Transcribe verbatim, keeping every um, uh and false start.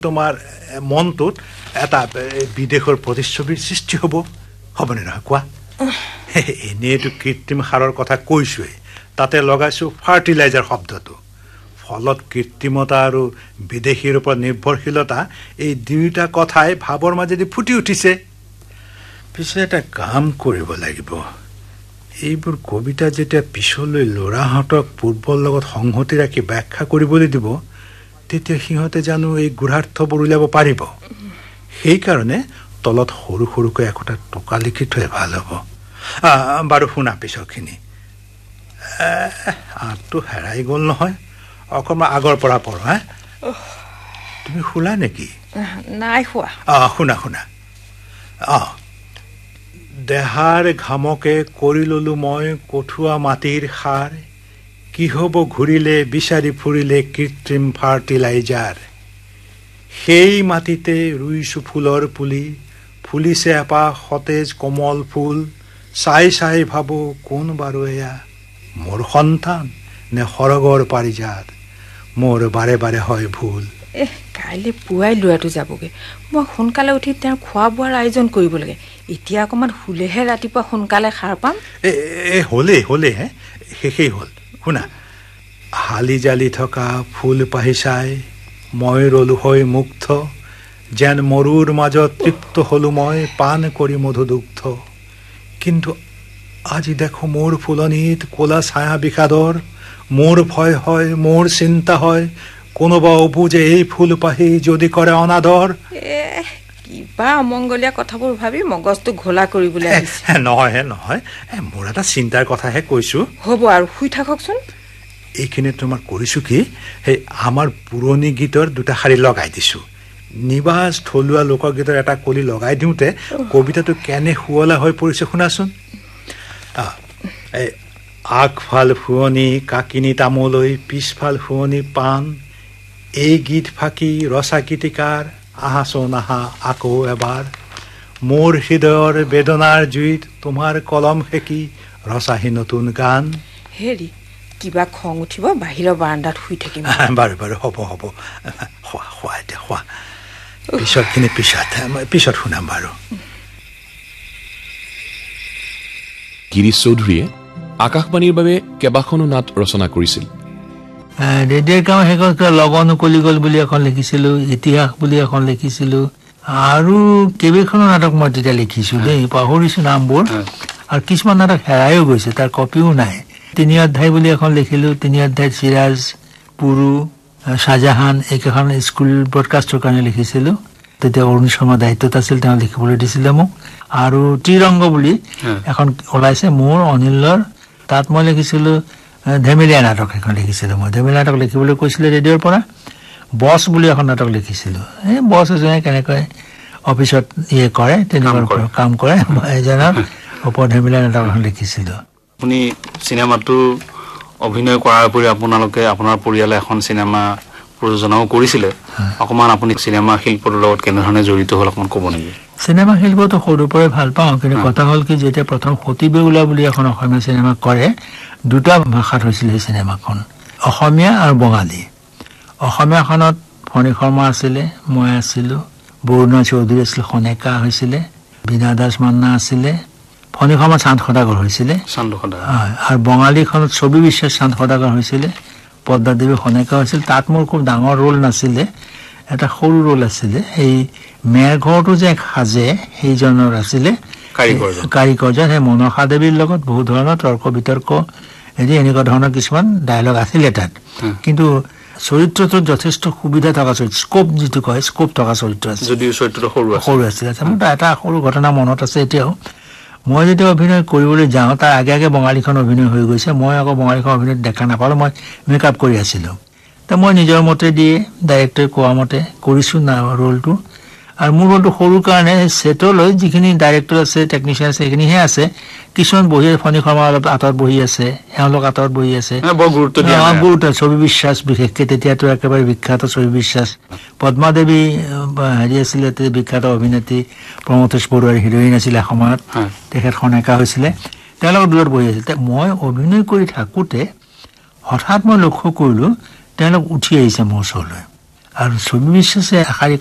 তোমাৰ মনটোত এটা বিদেশৰ প্ৰতিচ্ছবিৰ সৃষ্টি হ'ব হ'বনে নহয় কোৱা এনেইটো কৃত্ৰিম সাৰৰ কথা কৈছোৱেই তাতে লগাইছো ফাৰ্টিলাইজাৰ শব্দটো ফলত কৃত্ৰিমতা আৰু বিদেশীৰ ওপৰত নিৰ্ভৰশীলতা এই দুইটা কথাই ভাবৰ মাজেদি ফুটি উঠিছে পিছে এটা কাম কৰিব লাগিব এইবোৰ কবিতা যেতিয়া পিছলৈ ল'ৰাহঁতক পূৰ্বৰ লগত সংহতি ৰাখি ব্যাখ্যা কৰিবলৈ দিব তেতিয়া সিহঁতে জানো এই গুঢ়াৰ্থবোৰ উলিয়াব পাৰিব সেইকাৰণে তলত সৰু সৰুকৈ একোটা টোকা লিখি থৈ ভাল হ'ব বাৰু শুনা পিছৰখিনি আঁতটো হেৰাই গ'ল নহয় অকণমান আগৰ পৰা পঢ়ো হা তুমি শুলা নেকি নাই শুৱা অঁ শুনা শুনা অঁ দেহাৰ ঘামকে কৰি ললো মই কঠুৱা মাটিৰ সাৰ কি হ'ব ঘূৰিলে বিচাৰি ফুৰিলে কৃত্ৰিম ফাৰ্টিলাইজাৰ সেই মাটিতে ৰুইছো ফুলৰ পুলি ফুলিছে এপাহ সতেজ কোমল ফুল চাই চাই ভাবো কোন বাৰু এয়া মোৰ সন্তান নে সৰগৰ পাৰিজাত মোৰ বাৰে বাৰে হয় ভুল এ কাইলৈ পুৱাই ল'ৰাটো যাবগৈ মই সোনকালে উঠি তেওঁৰ খোৱা বোৱাৰ আয়োজন কৰিব লাগে এতিয়া অকণমান শুলেহে ৰাতিপুৱা সোনকালে সাৰ পাম এ হ'লেই হ'লেই হে শেষেই হ'ল শুনা হালি জালি থকা ফুল পাহি চাই মই ৰলো হৈ মুগ্ধ যেন মৰুৰ মাজত তৃপ্ত হলো মই পান কৰি মধুদুগ্ধ কিন্তু আজি দেখো মোৰ ফুলনিত ক'লা ছায়া বিষাদৰ মোৰ ভয় হয় মোৰ চিন্তা হয় কোনোবা অবুজে এই ফুল পাহি যদি কৰে অনাদৰ কিবা অমংগলীয়া কথাবোৰ ভাবি মগজটো ঘোলা কৰিবলৈ নহয় নহয় মোৰ এটা চিন্তাৰ কথাহে কৈছো হ'ব আৰু শুই থাককচোন এইখিনি তোমাৰ কৰিছো কি সেই আমাৰ পুৰণি গীতৰ দুটা শাৰী লগাই দিছো নিবাজ থলুৱা লোকগীতৰ এটা কলি লগাই দিওঁতে কবিতাটো কেনে শুৱলা হৈ পৰিছে শুনাচোন আগফাল ফুৱনি কাকিনি তামোলৈ পিছফাল ফুৱনি পাণ এই গীত ফাঁকি ৰচা গীতিকাৰ আহাচোন আহা আকৌ এবাৰ মোৰ হৃদয়ৰ বেদনাৰ জুইত তোমাৰ কলম সেকি ৰচাহি নতুন গান হেৰি কিবা খং উঠিব বাহিৰৰ বাৰান্দাত শুই থাকিম বাৰু বাৰু হ'ব হ'ব খোৱা খোৱা এতিয়া খোৱা পিছৰখিনি পিছত পিছত শুনাম বাৰু গিৰিশ চৌধুৰীয়ে আকাশবাণীৰ বাবে কেইবাখনো নাট ৰচনা কৰিছিল ৰেডিঅ'ৰ কাম শেষত লগন উকলি গ'ল বুলি এখন লিখিছিলোঁ ইতিহাস বুলি এখন লিখিছিলোঁ আৰু কেইবাখনো নাটক মই তেতিয়া লিখিছোঁ দেই পাহৰিছোঁ নামবোৰ আৰু কিছুমান নাটক হেৰাইও গৈছে তাৰ কপিও নাই তিনি অধ্যায় বুলি এখন লিখিলোঁ তিনি অধ্যায়ত চিৰাজ পুৰু শ্বাহজাহান এইকেইখন স্কুল ব্ৰডকাষ্টৰ কাৰণে লিখিছিলোঁ তেতিয়া অৰুণ শৰ্মা দায়িত্বত আছিল তেওঁ লিখিবলৈ দিছিলে মোক আৰু ত্ৰিৰংগ বুলি এখন ওলাইছে মোৰ অনিলৰ তাত মই লিখিছিলোঁ ধেমেলীয়া নাটক এখন লিখিছিলোঁ মই ধেমেলীয়া নাটক লিখিবলৈ কৈছিলে ৰেডিঅ'ৰ পৰা বছ বুলি এখন নাটক লিখিছিলোঁ এই বছ এজনে কেনেকৈ অফিচত ইয়ে কৰে তেনেকুৱা কাম কৰে এজনৰ ওপৰত ধেমেলীয়া নাটক এখন লিখিছিলোঁ আপুনি চিনেমাটো অভিনয় কৰাৰ উপৰি আপোনালোকে আপোনাৰ পৰিয়ালে এখন চিনেমা প্ৰযোজনাও কৰিছিলে অকণমান আপুনি চিনেমা শিল্পৰ লগত কেনেধৰণে জড়িত হ'ল অকণমান ক'ব নেকি চিনেমা শিল্পটো সৰুৰ পৰাই ভাল পাওঁ কিন্তু কথা হ'ল কি যেতিয়া প্ৰথম সতী বেউলা বুলি এখন অসমীয়া চিনেমা কৰে দুটা ভাষাত হৈছিল সেই চিনেমাখন অসমীয়া আৰু বঙালী অসমীয়াখনত ফণী শৰ্মা আছিলে মই আছিলোঁ বৰুণা চৌধুৰী আছিলে সনেকা হৈছিলে বীণা দাস মান্না আছিলে ফণী শৰ্মা চান্দ সদাগৰ হৈছিলে আৰু বঙালীখনত ছবি বিশ্বাস চান্দ সদাগৰ হৈছিলে পদ্মা দেৱী সনেকা হৈছিল তাত মোৰ খুব ডাঙৰ ৰোল নাছিলে এটা সৰু ৰোল আছিলে এই মেৰঘৰটো যে সাজে সেইজনৰ আছিলে কাৰিকৰজন সেই মনসা দেৱীৰ লগত বহু ধৰণৰ তৰ্ক বিতৰ্ক হেৰি এনেকুৱা ধৰণৰ কিছুমান ডায়লগ আছিলে তাত কিন্তু চৰিত্ৰটোত যথেষ্ট সুবিধা থকা চৰিত্ৰ স্কোপ যিটো কয় স্কোপ থকা চৰিত্ৰ আছে যদিও চৰিত্ৰটো সৰু সৰু আছিলে মোৰ এটা সৰু ঘটনা মনত আছে এতিয়াও মই যেতিয়া অভিনয় কৰিবলৈ যাওঁ তাৰ আগে আগে বঙালীখন অভিনয় হৈ গৈছে মই আকৌ বঙালীখন অভিনয় দেখা নাপালোঁ মই মেকআপ কৰি আছিলোঁ তো মই নিজৰ মতে দিয়ে ডাইৰেক্টৰে কোৱা মতে কৰিছোঁ না ৰোলটো আৰু মোৰ ৰোলটো সৰু কাৰণে ছেটলৈ যিখিনি ডাইৰেক্টৰ আছে টেকনিচিয়ান আছে সেইখিনিহে আছে কিছুমান বহি ফণী শৰ্মা অলপ আঁতৰত বহি আছে এওঁলোক আঁতৰত বহি আছে গুৰুত্ব ছবি বিশ্বাস বিশেষকৈ তেতিয়াতো একেবাৰে বিখ্যাত ছবি বিশ্বাস পদ্মা দেৱী হেৰি আছিলে বিখ্যাত অভিনেত্ৰী প্ৰমথেশ বৰুৱাৰ হিৰইন আছিলে এসময়ত তেখেত সনেকা হৈছিলে তেওঁলোকৰ দূৰত বহি আছিল মই অভিনয় কৰি থাকোঁতে হঠাৎ মই লক্ষ্য কৰিলোঁ তেওঁলোক উঠি আহিছে মোৰ ওচৰলৈ আৰু ছবি বিশ্বাসে এষাৰি